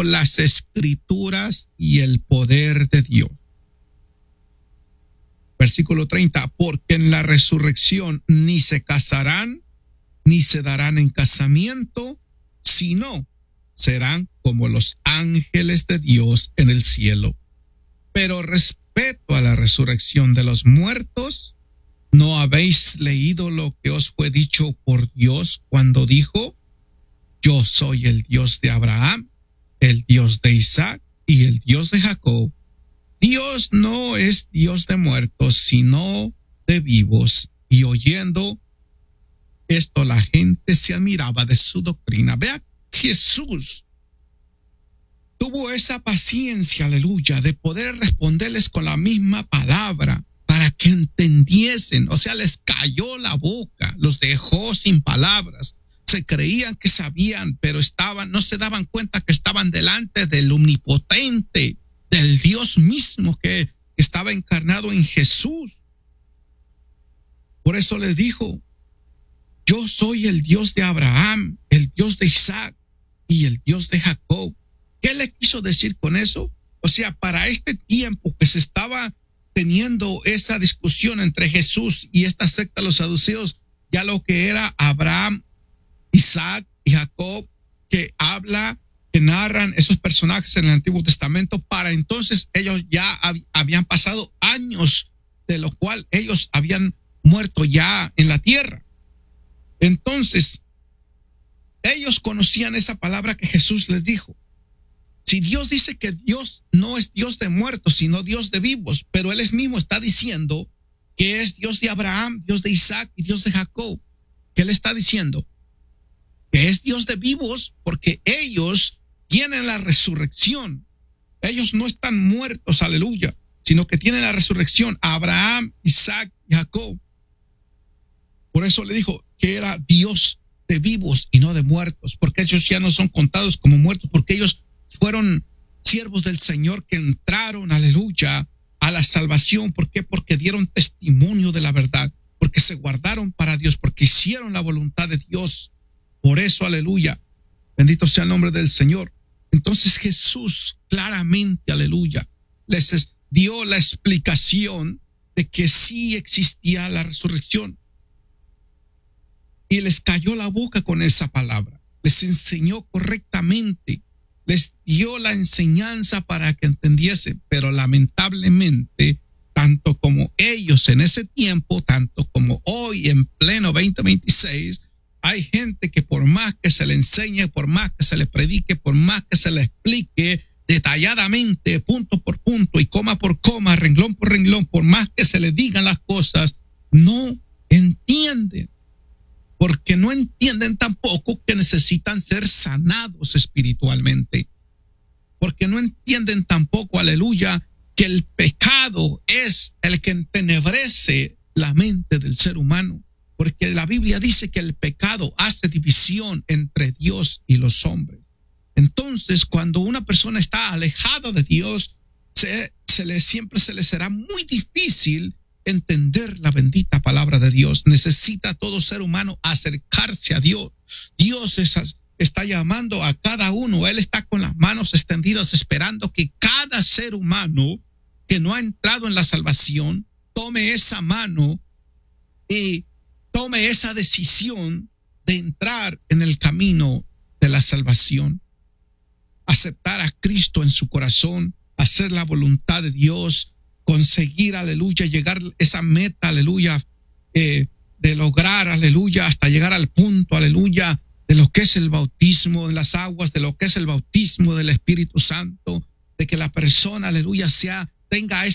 dijo las Escrituras y el poder de Dios. Versículo 30, porque en la resurrección ni se casarán, ni se darán en casamiento, sino serán como los ángeles de Dios en el cielo. Pero respecto a la resurrección de los muertos, ¿no habéis leído lo que os fue dicho por Dios cuando dijo: yo soy el Dios de Abraham, el Dios de Isaac y el Dios de Jacob? Dios no es Dios de muertos, sino de vivos. Y oyendo esto, la gente se admiraba de su doctrina. Vea, Jesús tuvo esa paciencia, aleluya, de poder responderles con la misma palabra para que entendiesen. O sea, les cayó la boca, los dejó sin palabras. Se creían que sabían, pero no se daban cuenta que estaban delante del omnipotente, del Dios mismo que estaba encarnado en Jesús. Por eso les dijo: yo soy el Dios de Abraham, el Dios de Isaac y el Dios de Jacob. ¿Qué le quiso decir con eso? O sea, para este tiempo que se estaba teniendo esa discusión entre Jesús y esta secta de los saduceos, ya lo que era Abraham, Isaac y Jacob, que narran esos personajes en el Antiguo Testamento, para entonces ellos ya habían pasado años, de lo cual ellos habían muerto ya en la tierra. Entonces, ellos conocían esa palabra que Jesús les dijo. Si Dios dice que Dios no es Dios de muertos, sino Dios de vivos, pero Él mismo está diciendo que es Dios de Abraham, Dios de Isaac y Dios de Jacob. ¿Qué le está diciendo? Que es Dios de vivos, porque ellos tienen la resurrección. Ellos no están muertos, aleluya, sino que tienen la resurrección. Abraham, Isaac y Jacob. Por eso le dijo que era Dios de vivos y no de muertos, porque ellos ya no son contados como muertos, porque ellos fueron siervos del Señor que entraron, aleluya, a la salvación. ¿Por qué? Porque dieron testimonio de la verdad, porque se guardaron para Dios, porque hicieron la voluntad de Dios. Por eso, aleluya, bendito sea el nombre del Señor. Entonces Jesús claramente, aleluya, les dio la explicación de que sí existía la resurrección. Y les cayó la boca con esa palabra. Les enseñó correctamente. Les dio la enseñanza para que entendiesen. Pero lamentablemente, tanto como ellos en ese tiempo, tanto como hoy en pleno 2026, hay gente que por más que se le enseñe, por más que se le predique, por más que se le explique detalladamente, punto por punto y coma por coma, renglón por renglón, por más que se le digan las cosas, no entienden. Porque no entienden tampoco que necesitan ser sanados espiritualmente. Porque no entienden tampoco, aleluya, que el pecado es el que entenebrece la mente del ser humano. Porque la Biblia dice que el pecado hace división entre Dios y los hombres. Entonces, cuando una persona está alejada de Dios, siempre se le será muy difícil entender la bendita palabra de Dios. Necesita todo ser humano acercarse a Dios. Dios está llamando a cada uno. Él está con las manos extendidas esperando que cada ser humano que no ha entrado en la salvación tome esa mano y tome esa decisión de entrar en el camino de la salvación. Aceptar a Cristo en su corazón, hacer la voluntad de Dios, conseguir, aleluya, llegar a esa meta, aleluya, de lograr, aleluya, hasta llegar al punto, aleluya, de lo que es el bautismo en las aguas, de lo que es el bautismo del Espíritu Santo, de que la persona, aleluya, tenga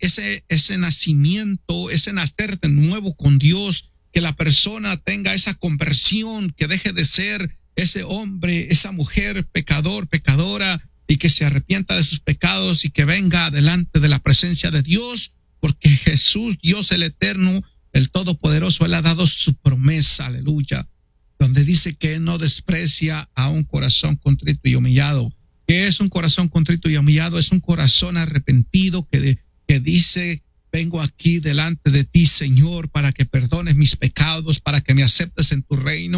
ese nacimiento, ese nacer de nuevo con Dios, que la persona tenga esa conversión, que deje de ser ese hombre, esa mujer pecador, pecadora, y que se arrepienta de sus pecados y que venga delante de la presencia de Dios, porque Jesús, Dios el Eterno, el Todopoderoso, Él ha dado su promesa, aleluya, donde dice que Él no desprecia a un corazón contrito y humillado. ¿Qué es un corazón contrito y humillado? Es un corazón arrepentido que dice: vengo aquí delante de ti, Señor, para que perdones mis pecados, para que me aceptes en tu reino,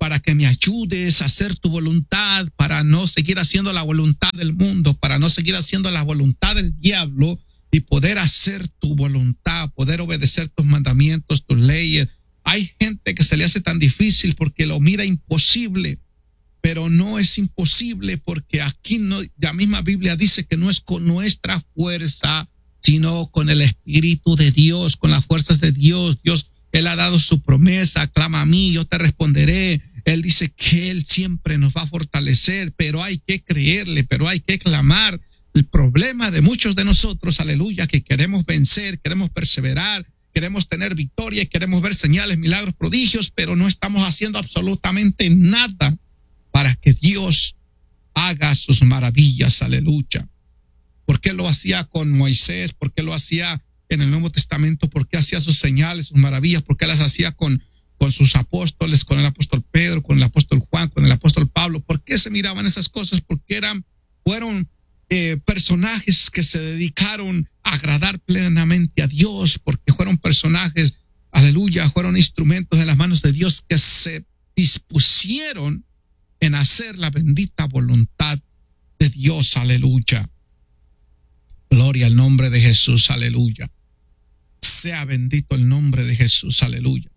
para que me ayudes a hacer tu voluntad, para no seguir haciendo la voluntad del mundo, para no seguir haciendo la voluntad del diablo y poder hacer tu voluntad, poder obedecer tus mandamientos, tus leyes. Hay gente que se le hace tan difícil porque lo mira imposible, pero no es imposible porque aquí no, la misma Biblia dice que no es con nuestra fuerza, sino con el Espíritu de Dios, con las fuerzas de Dios. Él ha dado su promesa, clama a mí, yo te responderé. Él dice que Él siempre nos va a fortalecer, pero hay que creerle, pero hay que clamar. El problema de muchos de nosotros, aleluya, que queremos vencer, queremos perseverar, queremos tener victoria, queremos ver señales, milagros, prodigios, pero no estamos haciendo absolutamente nada para que Dios haga sus maravillas, aleluya. ¿Por qué lo hacía con Moisés? ¿Por qué lo hacía en el Nuevo Testamento? ¿Por qué hacía sus señales, sus maravillas? ¿Por qué las hacía con sus apóstoles, con el apóstol Pedro, con el apóstol Juan, con el apóstol Pablo? ¿Por qué se miraban esas cosas? Porque fueron personajes que se dedicaron a agradar plenamente a Dios, porque fueron personajes, aleluya, fueron instrumentos en las manos de Dios que se dispusieron en hacer la bendita voluntad de Dios, aleluya. Gloria al nombre de Jesús, aleluya. Sea bendito el nombre de Jesús, aleluya.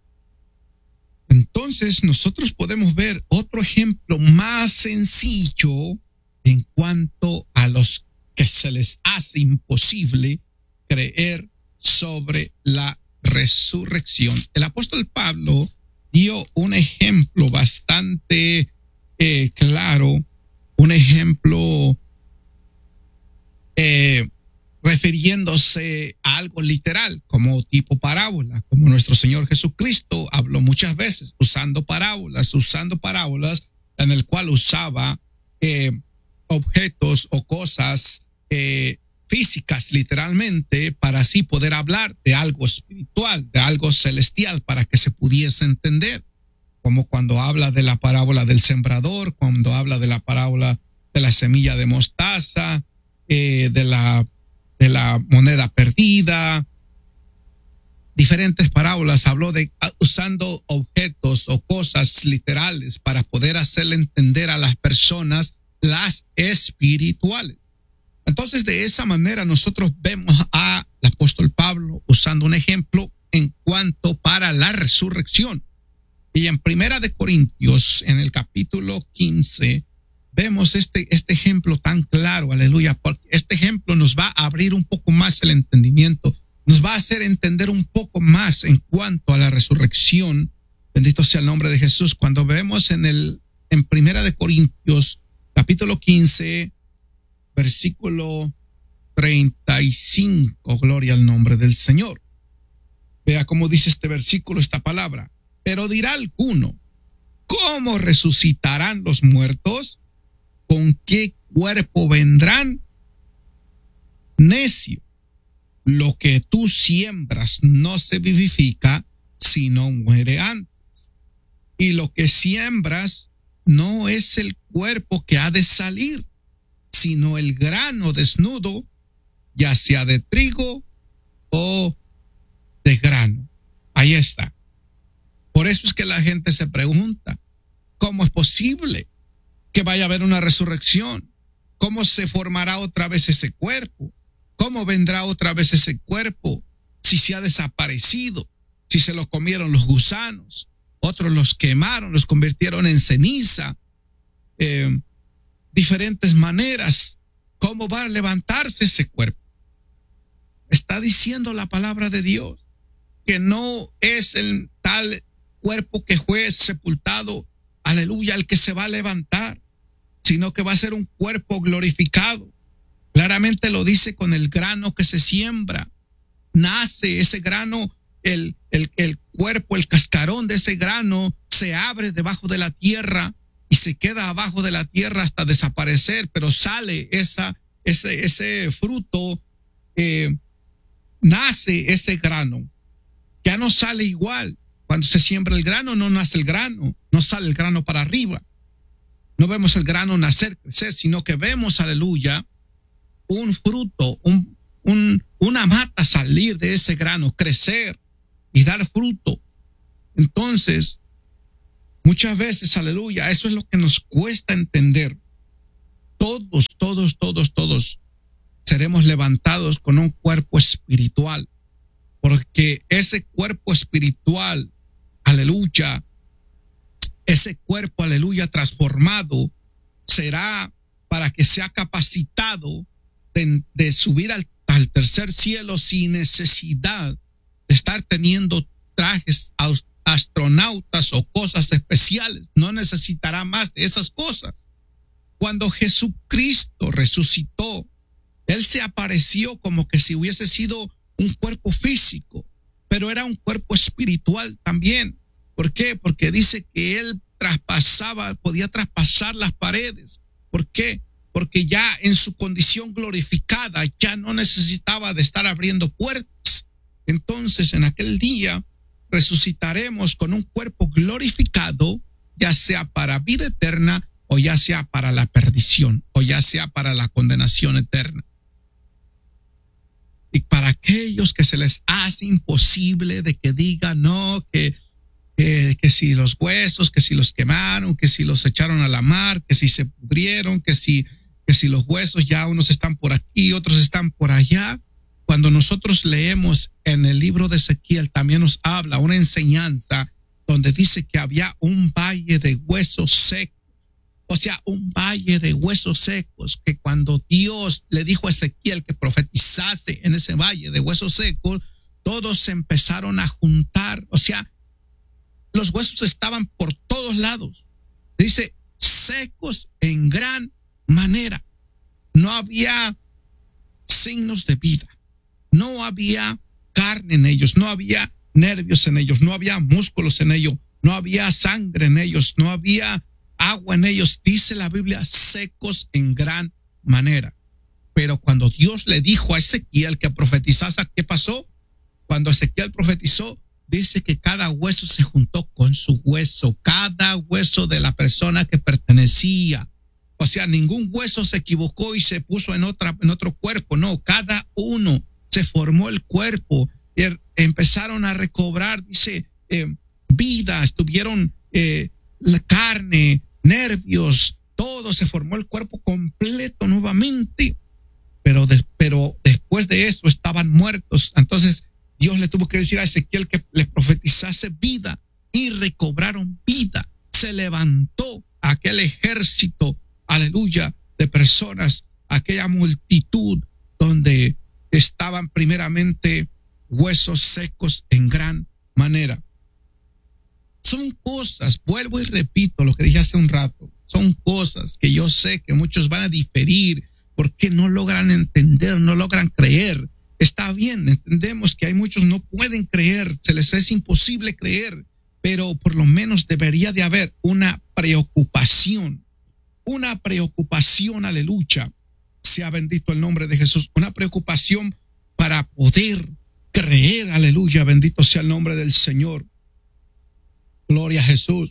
Entonces nosotros podemos ver otro ejemplo más sencillo en cuanto a los que se les hace imposible creer sobre la resurrección. El apóstol Pablo dio un ejemplo bastante claro, un ejemplo refiriéndose a algo literal, como tipo parábola, como nuestro Señor Jesucristo habló muchas veces, usando parábolas en el cual usaba objetos o cosas físicas literalmente para así poder hablar de algo espiritual, de algo celestial, para que se pudiese entender, como cuando habla de la parábola del sembrador, cuando habla de la parábola de la semilla de mostaza, de la moneda perdida. Diferentes parábolas habló de usando objetos o cosas literales para poder hacerle entender a las personas las espirituales. Entonces, de esa manera nosotros vemos al apóstol Pablo usando un ejemplo en cuanto para la resurrección. Y en Primera de Corintios, en el capítulo 15, vemos este ejemplo tan claro, aleluya, porque este ejemplo nos va a abrir un poco más el entendimiento, nos va a hacer entender un poco más en cuanto a la resurrección. Bendito sea el nombre de Jesús. Cuando vemos en Primera de Corintios, capítulo 15, versículo 35, gloria al nombre del Señor. Vea cómo dice este versículo, esta palabra. Pero dirá alguno, ¿cómo resucitarán los muertos? ¿Con qué cuerpo vendrán? Necio, lo que tú siembras no se vivifica, sino muere antes. Y lo que siembras no es el cuerpo que ha de salir, sino el grano desnudo, ya sea de trigo o de grano. Ahí está. Por eso es que la gente se pregunta, ¿cómo es posible que vaya a haber una resurrección? ¿Cómo se formará otra vez ese cuerpo? ¿Cómo vendrá otra vez ese cuerpo si se ha desaparecido? Si se lo comieron los gusanos, otros los quemaron, los convirtieron en ceniza. Diferentes maneras. ¿Cómo va a levantarse ese cuerpo? Está diciendo la palabra de Dios que no es el tal cuerpo que fue sepultado, aleluya, el que se va a levantar, sino que va a ser un cuerpo glorificado. Claramente lo dice con el grano que se siembra. Nace ese grano, el cuerpo, el cascarón de ese grano se abre debajo de la tierra y se queda abajo de la tierra hasta desaparecer, pero sale ese fruto, nace ese grano. Ya no sale igual. Cuando se siembra el grano, no nace el grano, no sale el grano para arriba. No vemos el grano nacer, crecer, sino que vemos, aleluya, un fruto, una mata salir de ese grano, crecer y dar fruto. Entonces, Muchas veces, aleluya, eso es lo que nos cuesta entender. Todos seremos levantados con un cuerpo espiritual, porque ese cuerpo espiritual, aleluya, ese cuerpo, aleluya, transformado, será para que sea capacitado de subir al tercer cielo sin necesidad de estar teniendo trajes astronautas o cosas especiales. No necesitará más de esas cosas. Cuando Jesucristo resucitó, Él se apareció como que si hubiese sido un cuerpo físico, pero era un cuerpo espiritual también. ¿Por qué? Porque dice que Él podía traspasar las paredes. ¿Por qué? Porque ya en su condición glorificada ya no necesitaba de estar abriendo puertas. Entonces, en aquel día resucitaremos con un cuerpo glorificado, ya sea para vida eterna o ya sea para la perdición o ya sea para la condenación eterna. Y para aquellos que se les hace imposible de que digan no, que si los huesos, que si los quemaron, que si los echaron a la mar, que si se pudrieron, que si los huesos ya unos están por aquí, otros están por allá. Cuando nosotros leemos en el libro de Ezequiel, también nos habla una enseñanza donde dice que había un valle de huesos secos. O sea, un valle de huesos secos, que cuando Dios le dijo a Ezequiel que profetizase en ese valle de huesos secos, todos se empezaron a juntar. O sea, los huesos estaban por todos lados. Dice, secos en gran manera. No había signos de vida. No había carne en ellos. No había nervios en ellos. No había músculos en ellos. No había sangre en ellos. No había agua en ellos. Dice la Biblia, secos en gran manera. Pero cuando Dios le dijo a Ezequiel que profetizase, ¿qué pasó? Cuando Ezequiel profetizó, dice que cada hueso se juntó con su hueso, cada hueso de la persona que pertenecía. O sea, ningún hueso se equivocó y se puso en otro cuerpo. No, cada uno se formó el cuerpo. Empezaron a recobrar, dice, vida, estuvieron la carne, nervios, todo se formó el cuerpo completo nuevamente. Pero después de esto estaban muertos. Entonces Dios le tuvo que decir a Ezequiel que le profetizase vida y recobraron vida. Se levantó aquel ejército, aleluya, de personas, aquella multitud donde estaban primeramente huesos secos en gran manera. Son cosas, vuelvo y repito lo que dije hace un rato, son cosas que yo sé que muchos van a diferir porque no logran entender, no logran creer. Está bien, entendemos que hay muchos no pueden creer, se les es imposible creer, pero por lo menos debería de haber una preocupación, aleluya, sea bendito el nombre de Jesús, una preocupación para poder creer, aleluya, bendito sea el nombre del Señor. Gloria a Jesús.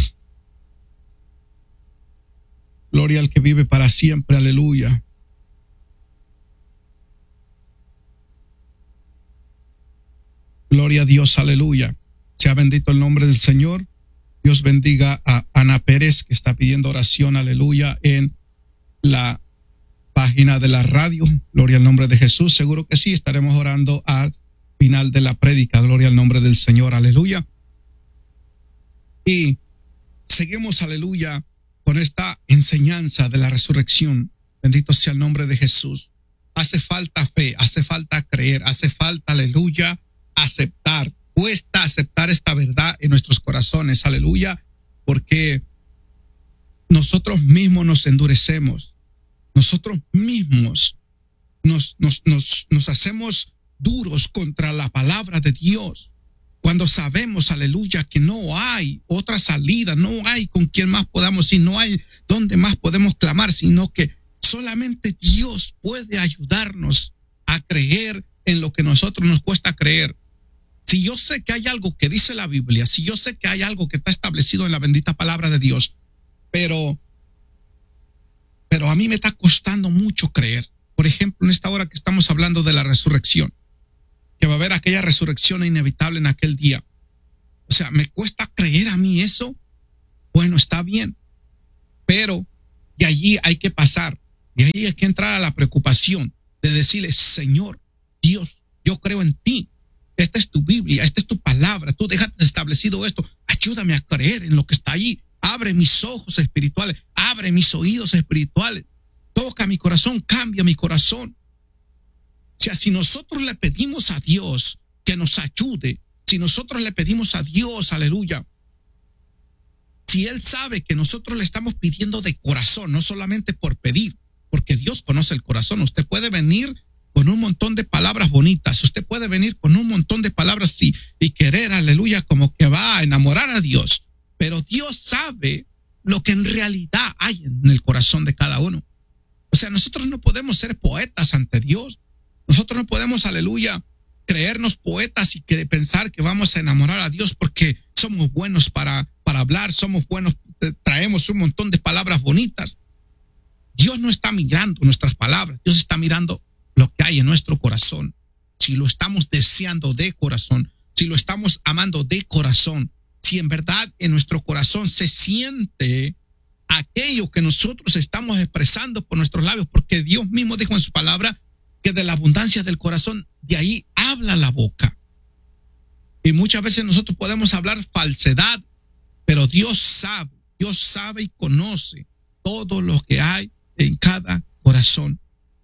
Gloria al que vive para siempre, aleluya. Gloria a Dios, aleluya. Sea bendito el nombre del Señor. Dios bendiga a Ana Pérez, que está pidiendo oración, aleluya, en la página de la radio. Gloria al nombre de Jesús. Seguro que sí, estaremos orando al final de la prédica. Gloria al nombre del Señor, aleluya. Y seguimos, aleluya, con esta enseñanza de la resurrección. Bendito sea el nombre de Jesús. Hace falta fe, hace falta creer, hace falta, aleluya, aceptar. Cuesta aceptar esta verdad en nuestros corazones, aleluya, porque nosotros mismos nos endurecemos. Nosotros mismos nos hacemos duros contra la palabra de Dios. Cuando sabemos, aleluya, que no hay otra salida, no hay con quien más podamos ir, no hay donde más podemos clamar, sino que solamente Dios puede ayudarnos a creer en lo que nosotros nos cuesta creer. Si yo sé que hay algo que dice la Biblia, si yo sé que hay algo que está establecido en la bendita palabra de Dios, pero a mí me está costando mucho creer. Por ejemplo, en esta hora que estamos hablando de la resurrección, que va a haber aquella resurrección inevitable en aquel día. O sea, me cuesta creer a mí eso, Bueno, está bien, pero de allí hay que pasar, de ahí hay que entrar a la preocupación de decirle, Señor, Dios, yo creo en ti. Esta es tu Biblia, esta es tu palabra. Tú dejaste establecido esto. Ayúdame a creer en lo que está allí. Abre mis ojos espirituales, abre mis oídos espirituales. Toca mi corazón, cambia mi corazón. O sea, si nosotros le pedimos a Dios que nos ayude, si nosotros le pedimos a Dios, aleluya, si Él sabe que nosotros le estamos pidiendo de corazón, no solamente por pedir, porque Dios conoce el corazón. Usted puede venir con un montón de palabras bonitas, usted puede venir con un montón de palabras y querer, aleluya, como que va a enamorar a Dios, pero Dios sabe lo que en realidad hay en el corazón de cada uno. O sea, nosotros no podemos ser poetas ante Dios, nosotros no podemos, aleluya, creernos poetas y pensar que vamos a enamorar a Dios porque somos buenos para hablar, somos buenos, traemos un montón de palabras bonitas. Dios no está mirando nuestras palabras, Dios está mirando lo que hay en nuestro corazón. Si lo estamos deseando de corazón, si lo estamos amando de corazón, si en verdad en nuestro corazón se siente aquello que nosotros estamos expresando por nuestros labios, porque Dios mismo dijo en su palabra que de la abundancia del corazón, de ahí habla la boca. Y muchas veces nosotros podemos hablar falsedad, pero Dios sabe y conoce todo lo que hay en cada corazón.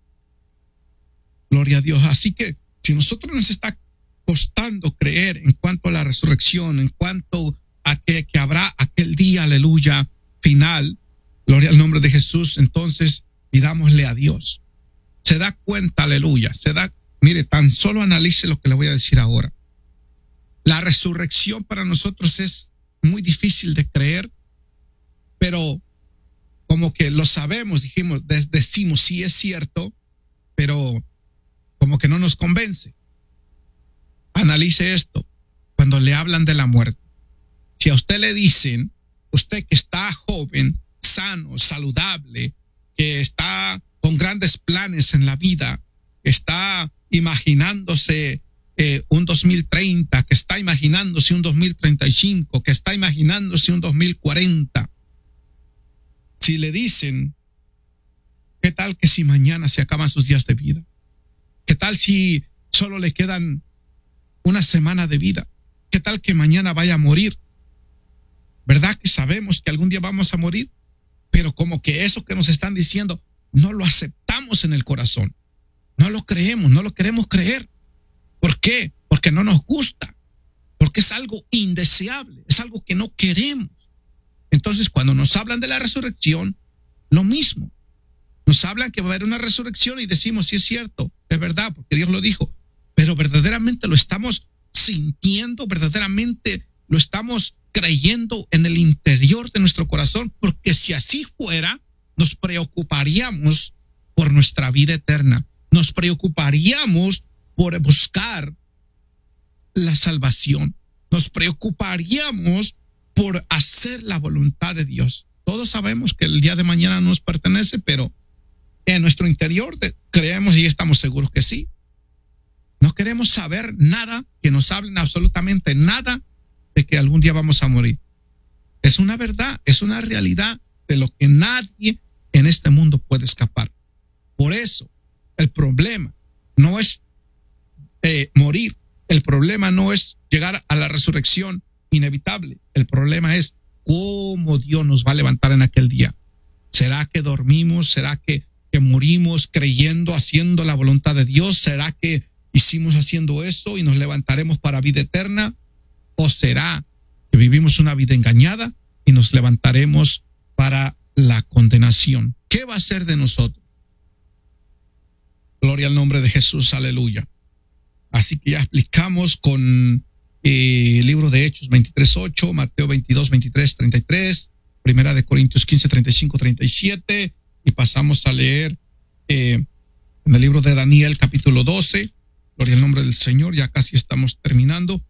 Gloria a Dios. Así que si nosotros nos está costando creer en cuanto a la resurrección, en cuanto a que habrá aquel día, aleluya, final, gloria al nombre de Jesús, entonces pidámosle a Dios. Se da cuenta, aleluya, mire, tan solo analice lo que le voy a decir ahora. La resurrección para nosotros es muy difícil de creer, pero como que lo sabemos, decimos sí es cierto, pero como que no nos convence. Analice esto. Cuando le hablan de la muerte, si a usted le dicen, usted que está joven, sano, saludable, que está con grandes planes en la vida, que está imaginándose un 2030, que está imaginándose un 2035, que está imaginándose un 2040. Si le dicen, ¿qué tal que si mañana se acaban sus días de vida? ¿Qué tal si solo le quedan una semana de vida? ¿Qué tal que mañana vaya a morir? ¿Verdad que sabemos que algún día vamos a morir? Pero como que eso que nos están diciendo no lo aceptamos en el corazón. No lo creemos, no lo queremos creer. ¿Por qué? Porque no nos gusta. Porque es algo indeseable, es algo que no queremos. Entonces, cuando nos hablan de la resurrección, lo mismo. Nos hablan que va a haber una resurrección y decimos, sí es cierto, es verdad, porque Dios lo dijo. Pero verdaderamente lo estamos sintiendo, verdaderamente lo estamos creyendo en el interior de nuestro corazón, porque si así fuera, nos preocuparíamos por nuestra vida eterna. Nos preocuparíamos por buscar la salvación. Nos preocuparíamos por hacer la voluntad de Dios. Todos sabemos que el día de mañana nos pertenece, pero en nuestro interior creemos y estamos seguros que sí. No queremos saber nada, que nos hablen absolutamente nada de que algún día vamos a morir. Es una verdad, es una realidad de lo que nadie en este mundo puede escapar. Por eso, el problema no es morir. El problema no es llegar a la resurrección inevitable. El problema es cómo Dios nos va a levantar en aquel día. ¿Será que dormimos? ¿Será que morimos creyendo, haciendo la voluntad de Dios? ¿Será que hicimos haciendo eso y nos levantaremos para vida eterna? ¿O será que vivimos una vida engañada y nos levantaremos para la condenación? ¿Qué va a ser de nosotros? Gloria al nombre de Jesús, aleluya. Así que ya explicamos con el libro de Hechos 23:8, Mateo 22:23-33, Primera de Corintios 15:35-37, y pasamos a leer en el libro de Daniel capítulo 12. Gloria al nombre del Señor, ya casi estamos terminando.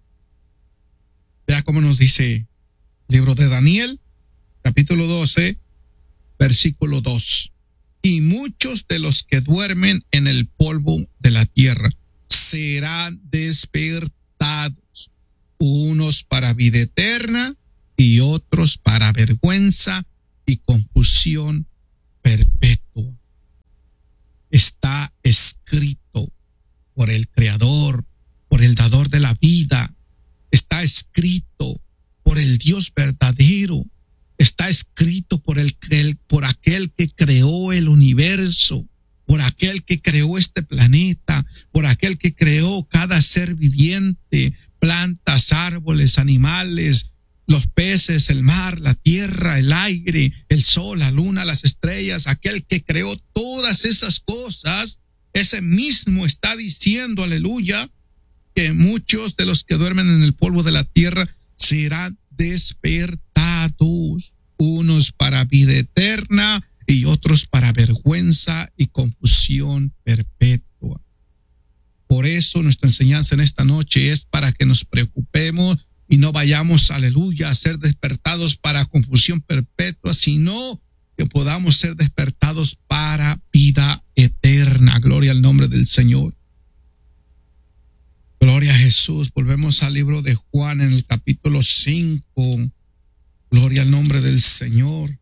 Vea cómo nos dice el libro de Daniel capítulo 12, versículo 2. Y muchos de los que duermen en el polvo de la tierra serán despertados, unos para vida eterna y otros para vergüenza y confusión perpetua. Está escrito por el Creador, por el dador de la vida. Está escrito por el Dios verdadero. Está escrito por aquel que creó el universo, por aquel que creó este planeta, por aquel que creó cada ser viviente, plantas, árboles, animales, los peces, el mar, la tierra, el aire, el sol, la luna, las estrellas, aquel que creó todas esas cosas. Ese mismo está diciendo, aleluya, que muchos de los que duermen en el polvo de la tierra serán despertados, unos para vida eterna y otros para vergüenza y confusión perpetua. Por eso nuestra enseñanza en esta noche es para que nos preocupemos y no vayamos, aleluya, a ser despertados para confusión perpetua, sino que podamos ser despertados para vida eterna. Gloria al nombre del Señor. Gloria a Jesús. Volvemos al libro de Juan en el capítulo 5. Gloria al nombre del Señor.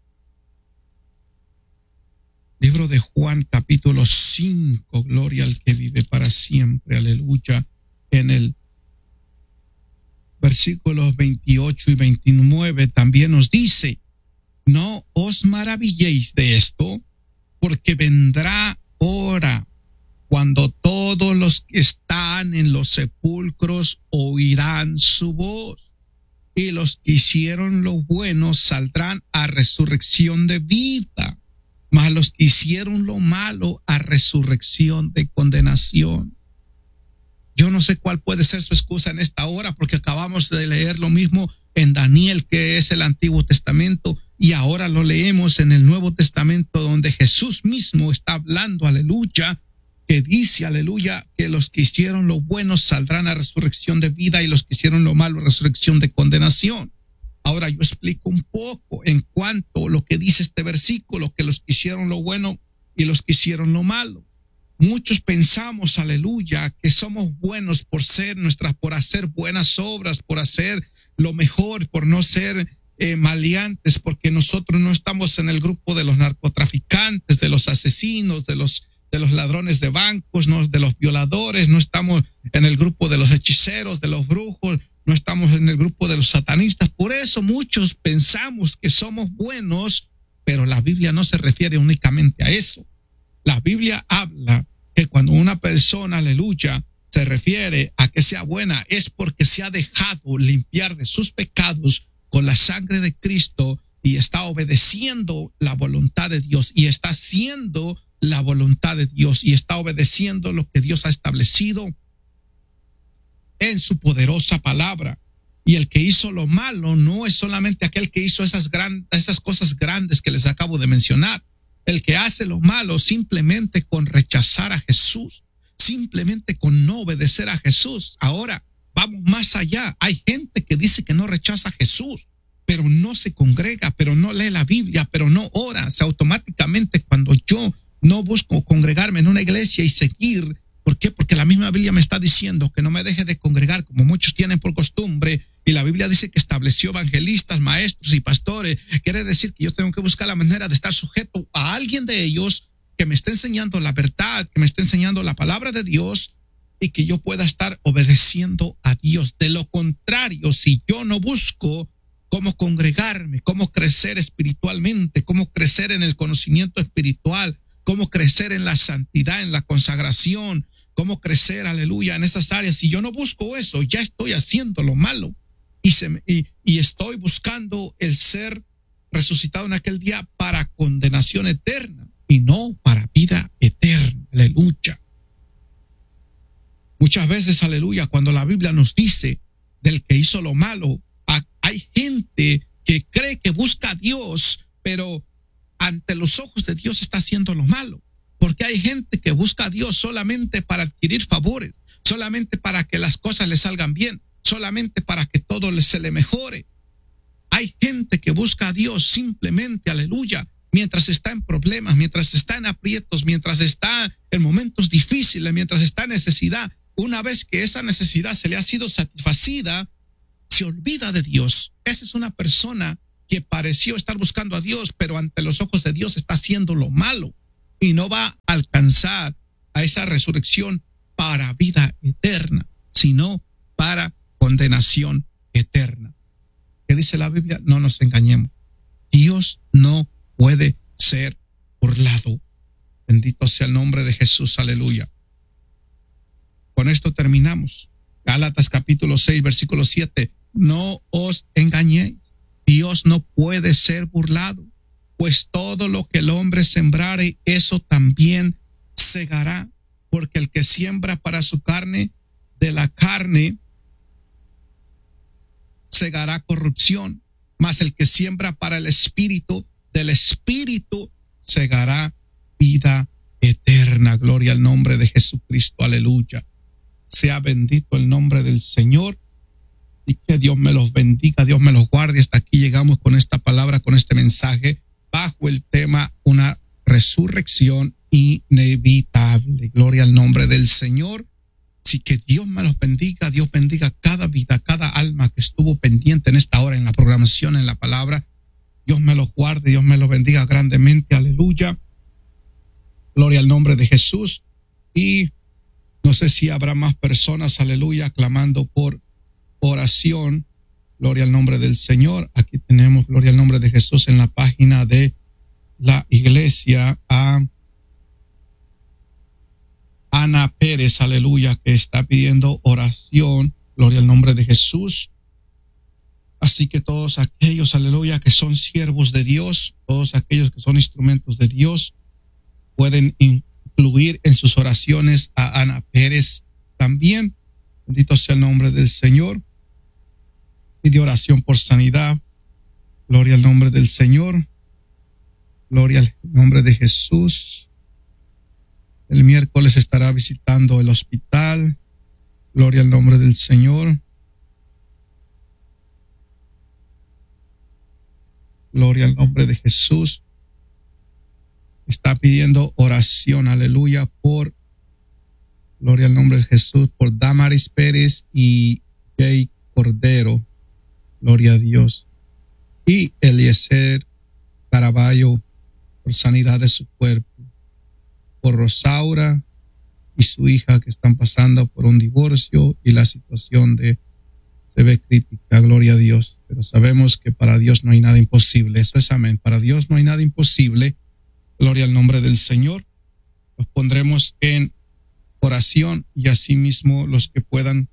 Libro de Juan, capítulo 5. Gloria al que vive para siempre. Aleluya. En el versículos 28 y 29 también nos dice: no os maravilléis de esto, porque vendrá hora cuando todos los que están en los sepulcros oirán su voz, y los que hicieron lo bueno saldrán a resurrección de vida, mas los que hicieron lo malo a resurrección de condenación. Yo no sé cuál puede ser su excusa en esta hora, porque acabamos de leer lo mismo en Daniel, que es el Antiguo Testamento, y ahora lo leemos en el Nuevo Testamento, donde Jesús mismo está hablando, aleluya, que dice, aleluya, que los que hicieron lo bueno saldrán a resurrección de vida y los que hicieron lo malo a resurrección de condenación. Ahora yo explico un poco en cuanto a lo que dice este versículo, que los que hicieron lo bueno y los que hicieron lo malo. Muchos pensamos, aleluya, que somos buenos por hacer buenas obras, por hacer lo mejor, por no ser maleantes, porque nosotros no estamos en el grupo de los narcotraficantes, de los asesinos, de los ladrones de bancos, no, de los violadores, no estamos en el grupo de los hechiceros, de los brujos, no estamos en el grupo de los satanistas. Por eso muchos pensamos que somos buenos, pero la Biblia no se refiere únicamente a eso. La Biblia habla que cuando una persona, aleluya, se refiere a que sea buena, es porque se ha dejado limpiar de sus pecados con la sangre de Cristo y está obedeciendo la voluntad de Dios y está haciendo la voluntad de Dios y está obedeciendo lo que Dios ha establecido en su poderosa palabra. Y el que hizo lo malo no es solamente aquel que hizo esas cosas grandes que les acabo de mencionar. El que hace lo malo simplemente con rechazar a Jesús, simplemente con no obedecer a Jesús. Ahora, vamos más allá. Hay gente que dice que no rechaza a Jesús, pero no se congrega, pero no lee la Biblia, pero no ora. O sea, automáticamente cuando yo no busco congregarme en una iglesia y seguir, ¿por qué? Porque la misma Biblia me está diciendo que no me deje de congregar como muchos tienen por costumbre. Y la Biblia dice que estableció evangelistas, maestros y pastores. Quiere decir que yo tengo que buscar la manera de estar sujeto a alguien de ellos que me esté enseñando la verdad, que me esté enseñando la palabra de Dios y que yo pueda estar obedeciendo a Dios. De lo contrario, si yo no busco cómo congregarme, cómo crecer espiritualmente, cómo crecer en el conocimiento espiritual, cómo crecer en la santidad, en la consagración, cómo crecer, aleluya, en esas áreas. Si yo no busco eso, ya estoy haciendo lo malo y estoy buscando el ser resucitado en aquel día para condenación eterna y no para vida eterna. Aleluya. Muchas veces, aleluya, cuando la Biblia nos dice del que hizo lo malo, hay gente que cree que busca a Dios, pero ante los ojos de Dios está haciendo lo malo. Porque hay gente que busca a Dios solamente para adquirir favores, solamente para que las cosas le salgan bien, solamente para que todo se le mejore. Hay gente que busca a Dios simplemente, aleluya, mientras está en problemas, mientras está en aprietos, mientras está en momentos difíciles, mientras está en necesidad. Una vez que esa necesidad se le ha sido satisfacida, se olvida de Dios. Esa es una persona que pareció estar buscando a Dios, pero ante los ojos de Dios está haciendo lo malo y no va a alcanzar a esa resurrección para vida eterna, sino para condenación eterna. ¿Qué dice la Biblia? No nos engañemos. Dios no puede ser burlado. Bendito sea el nombre de Jesús. Aleluya. Con esto terminamos. Gálatas capítulo 6, versículo 7. No os engañéis. Dios no puede ser burlado, pues todo lo que el hombre sembrare, eso también segará, porque el que siembra para su carne, de la carne segará corrupción, mas el que siembra para el espíritu, del espíritu segará vida eterna. Gloria al nombre de Jesucristo. Aleluya. Sea bendito el nombre del Señor. Y que Dios me los bendiga, Dios me los guarde. Hasta aquí llegamos con esta palabra, con este mensaje, bajo el tema una resurrección inevitable. Gloria al nombre del Señor. Así que Dios me los bendiga, Dios bendiga cada vida, cada alma que estuvo pendiente en esta hora, en la programación, en la palabra. Dios me los guarde, Dios me los bendiga grandemente. Aleluya. Gloria al nombre de Jesús. Y no sé si habrá más personas, aleluya, clamando por oración. Gloria al nombre del Señor. Aquí tenemos, gloria al nombre de Jesús, en la página de la iglesia a Ana Pérez, aleluya, que está pidiendo oración. Gloria al nombre de Jesús. Así que todos aquellos, aleluya, que son siervos de Dios, todos aquellos que son instrumentos de Dios, pueden incluir en sus oraciones a Ana Pérez también. Bendito sea el nombre del Señor. Pide oración por sanidad. Gloria al nombre del Señor. Gloria al nombre de Jesús. El miércoles estará visitando el hospital. Gloria al nombre del Señor. Gloria al nombre de Jesús. Está pidiendo oración, aleluya, por, gloria al nombre de Jesús, por Damaris Pérez y Jay Cordero. Gloria a Dios. Y Eliezer Caraballo, por sanidad de su cuerpo. Por Rosaura y su hija, que están pasando por un divorcio y la situación se ve crítica. Gloria a Dios. Pero sabemos que para Dios no hay nada imposible. Eso es amén. Para Dios no hay nada imposible. Gloria al nombre del Señor. Los pondremos en oración y asimismo los que puedan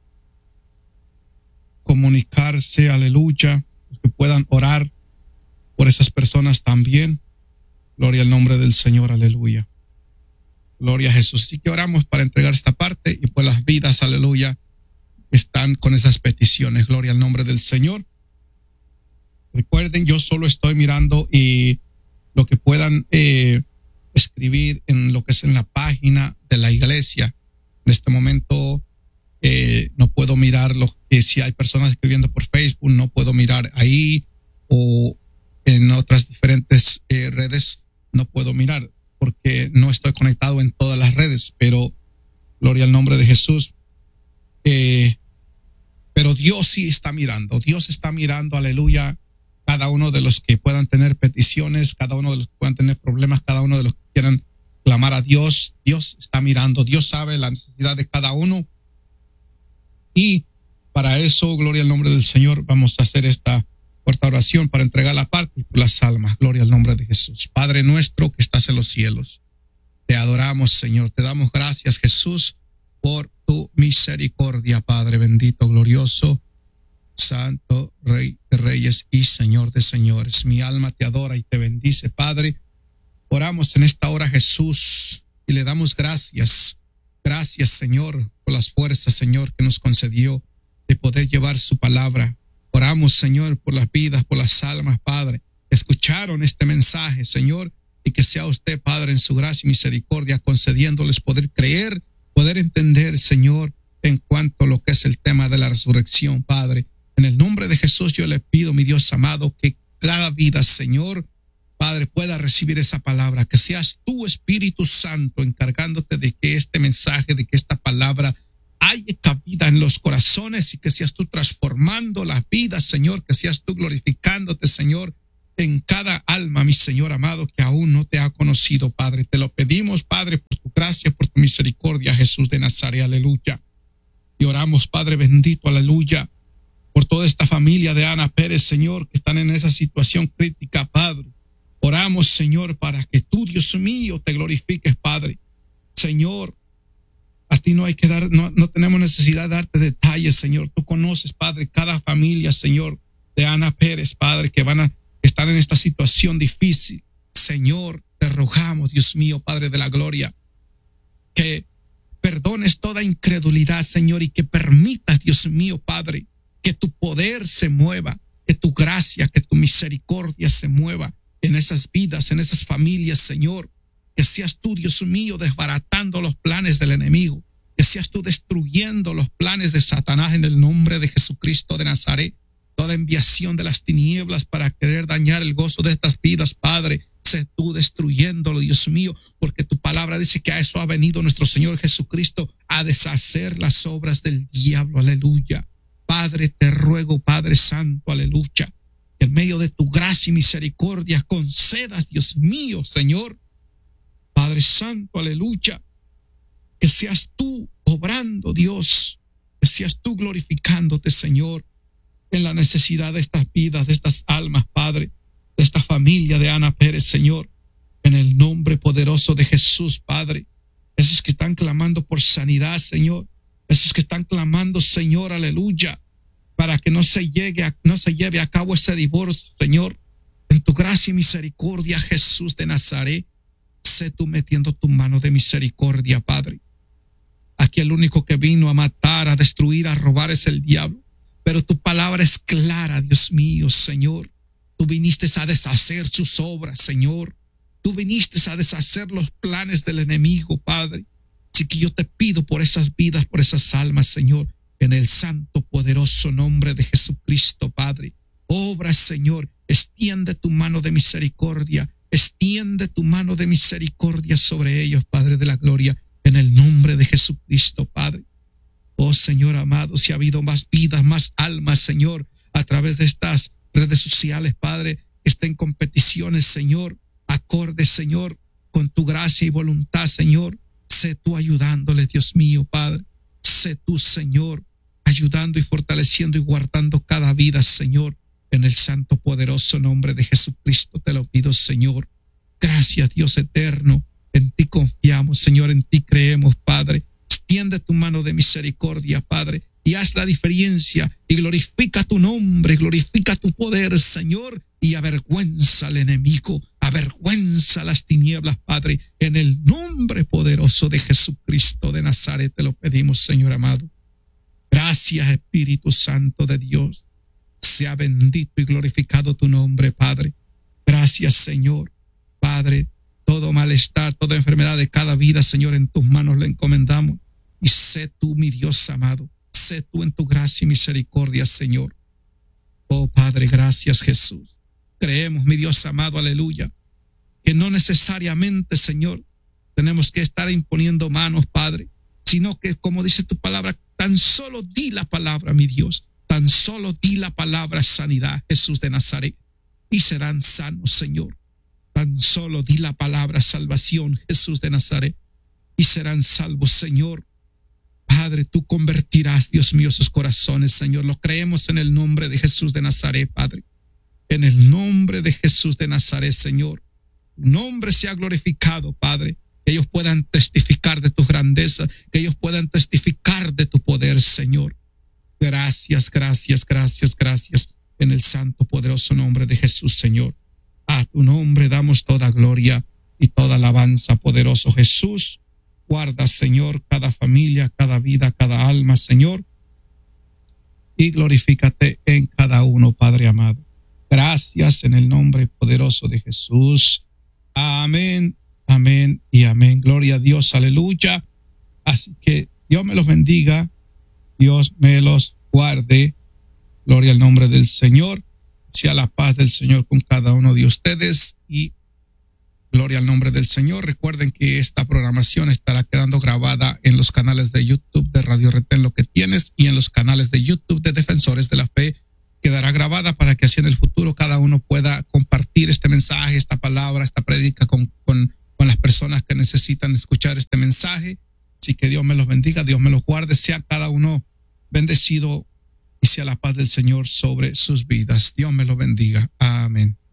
comunicarse, aleluya, los que puedan orar por esas personas también. Gloria al nombre del Señor, aleluya. Gloria a Jesús. Así que oramos para entregar esta parte y por las vidas, aleluya, están con esas peticiones. Gloria al nombre del Señor. Recuerden, yo solo estoy mirando y lo que puedan escribir en lo que es en la página de la iglesia. En este momento no puedo mirar si hay personas escribiendo por Facebook, no puedo mirar ahí, o en otras diferentes redes no puedo mirar porque no estoy conectado en todas las redes, pero gloria al nombre de Jesús. Pero Dios sí está mirando, Dios está mirando, aleluya, cada uno de los que puedan tener peticiones, cada uno de los que puedan tener problemas, cada uno de los que quieran clamar a Dios. Dios está mirando, Dios sabe la necesidad de cada uno. Y para eso, gloria al nombre del Señor, vamos a hacer esta corta oración para entregar la parte y por las almas. Gloria al nombre de Jesús. Padre nuestro que estás en los cielos, te adoramos, Señor. Te damos gracias, Jesús, por tu misericordia, Padre bendito, glorioso, santo, Rey de reyes y Señor de señores. Mi alma te adora y te bendice, Padre. Oramos en esta hora, Jesús, y le damos gracias. Gracias, Señor, por las fuerzas, Señor, que nos concedió de poder llevar su palabra. Oramos, Señor, por las vidas, por las almas, Padre, que escucharon este mensaje, Señor, y que sea usted, Padre, en su gracia y misericordia, concediéndoles poder creer, poder entender, Señor, en cuanto a lo que es el tema de la resurrección, Padre. En el nombre de Jesús yo le pido, mi Dios amado, que cada vida, Señor, Padre, pueda recibir esa palabra, que seas tú, Espíritu Santo, encargándote de que este mensaje, de que esta palabra haya cabida en los corazones y que seas tú transformando las vidas, Señor, que seas tú glorificándote, Señor, en cada alma, mi Señor amado, que aún no te ha conocido, Padre. Te lo pedimos, Padre, por tu gracia, por tu misericordia, Jesús de Nazaret, aleluya. Y oramos, Padre bendito, aleluya, por toda esta familia de Ana Pérez, Señor, que están en esa situación crítica, Padre. Oramos, Señor, para que tú, Dios mío, te glorifiques, Padre. Señor, a ti no hay que dar, no tenemos necesidad de darte detalles, Señor. Tú conoces, Padre, cada familia, Señor, de Ana Pérez, Padre, que van a estar en esta situación difícil. Señor, te rogamos, Dios mío, Padre de la gloria, que perdones toda incredulidad, Señor, y que permitas, Dios mío, Padre, que tu poder se mueva, que tu gracia, que tu misericordia se mueva en esas vidas, en esas familias, Señor. Que seas tú, Dios mío, desbaratando los planes del enemigo. Que seas tú destruyendo los planes de Satanás en el nombre de Jesucristo de Nazaret. Toda enviación de las tinieblas para querer dañar el gozo de estas vidas, Padre, sé tú destruyéndolo, Dios mío, porque tu palabra dice que a eso ha venido nuestro Señor Jesucristo, a deshacer las obras del diablo, aleluya. Padre, te ruego, Padre Santo, aleluya, que en medio de tu gracia y misericordia concedas, Dios mío, Señor, Padre Santo, aleluya, que seas tú obrando, Dios, que seas tú glorificándote, Señor, en la necesidad de estas vidas, de estas almas, Padre, de esta familia de Ana Pérez, Señor, en el nombre poderoso de Jesús, Padre. Esos que están clamando por sanidad, Señor, esos que están clamando, Señor, aleluya, para que no se lleve a cabo ese divorcio, Señor, en tu gracia y misericordia, Jesús de Nazaret, sé tú metiendo tu mano de misericordia, Padre. Aquí el único que vino a matar, a destruir, a robar es el diablo. Pero tu palabra es clara, Dios mío, Señor. Tú viniste a deshacer sus obras, Señor. Tú viniste a deshacer los planes del enemigo, Padre. Así que yo te pido por esas vidas, por esas almas, Señor, en el santo, poderoso nombre de Jesucristo, Padre. Obra, Señor, extiende tu mano de misericordia. Extiende tu mano de misericordia sobre ellos, Padre de la gloria, en el nombre de Jesucristo, Padre. Oh Señor amado, si ha habido más vidas, más almas, Señor, a través de estas redes sociales, Padre, que estén competiciones, Señor, acordes, Señor, con tu gracia y voluntad, Señor, sé tú ayudándoles, Dios mío, Padre, sé tú, Señor, ayudando y fortaleciendo y guardando cada vida, Señor, en el santo poderoso nombre de Jesucristo te lo pido, Señor. Gracias, Dios eterno, en ti confiamos, Señor, en ti creemos, Padre. Extiende tu mano de misericordia, Padre, y haz la diferencia y glorifica tu nombre, glorifica tu poder, Señor, y avergüenza al enemigo, avergüenza las tinieblas, Padre, en el nombre poderoso de Jesucristo de Nazaret te lo pedimos, Señor amado. Gracias, Espíritu Santo de Dios. Sea bendito y glorificado tu nombre, Padre. Gracias, Señor. Padre, todo malestar, toda enfermedad de cada vida, Señor, en tus manos la encomendamos. Y sé tú, mi Dios amado, sé tú en tu gracia y misericordia, Señor. Oh, Padre, gracias, Jesús. Creemos, mi Dios amado, aleluya, que no necesariamente, Señor, tenemos que estar imponiendo manos, Padre, sino que, como dice tu palabra, tan solo di la palabra, mi Dios. Tan solo di la palabra sanidad, Jesús de Nazaret, y serán sanos, Señor. Tan solo di la palabra salvación, Jesús de Nazaret, y serán salvos, Señor. Padre, tú convertirás, Dios mío, sus corazones, Señor. Lo creemos en el nombre de Jesús de Nazaret, Padre. En el nombre de Jesús de Nazaret, Señor. Tu nombre sea glorificado, Padre. Que ellos puedan testificar de tu grandeza, que ellos puedan testificar de tu poder, Señor. Gracias, gracias, gracias, gracias, en el santo, poderoso nombre de Jesús, Señor. A tu nombre damos toda gloria y toda alabanza, poderoso Jesús. Guarda, Señor, cada familia, cada vida, cada alma, Señor, y glorifícate en cada uno, Padre amado. Gracias en el nombre poderoso de Jesús. Amén, amén y amén. Gloria a Dios, aleluya. Así que Dios me los bendiga. Dios me los guarde. Gloria al nombre del Señor. Sea la paz del Señor con cada uno de ustedes y gloria al nombre del Señor. Recuerden que esta programación estará quedando grabada en los canales de YouTube de Radio Radio Retén Lo Que Tienes y en los canales de YouTube de Defensores de la Fe. Quedará grabada para que así en el futuro cada uno pueda compartir este mensaje, esta palabra, esta prédica con las personas que necesitan escuchar este mensaje. Así que Dios me los bendiga, Dios me los guarde, sea cada uno bendecido y sea la paz del Señor sobre sus vidas. Dios me los bendiga. Amén.